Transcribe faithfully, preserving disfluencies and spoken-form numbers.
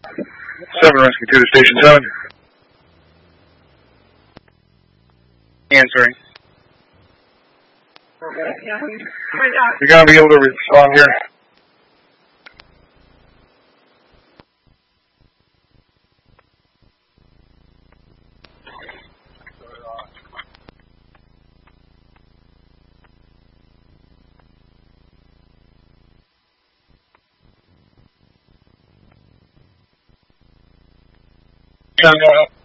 seven Rescue two to Station seven. Answering. You're going to be able to respond here. Go